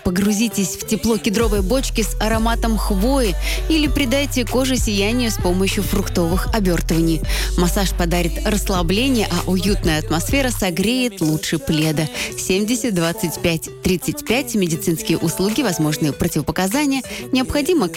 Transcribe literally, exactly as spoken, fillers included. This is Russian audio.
Погрузитесь в тепло кедровой бочки с ароматом хвои или придайте коже сияние с помощью фруктовых обертываний. Массаж подарит расслабление, а уютная атмосфера согреет лучше пледа. семьдесят двадцать пять тридцать пять. Медицинские услуги, возможные противопоказания. Необходимо